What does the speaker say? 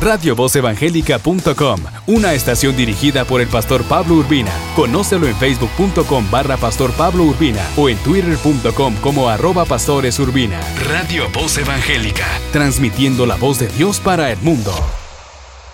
RadioVozEvangélica.com, una estación dirigida por el pastor Pablo Urbina. Conócelo en Facebook.com/Pastor Pablo Urbina o en Twitter.com como @pastoresurbina. Radio Voz Evangélica, transmitiendo la voz de Dios para el mundo.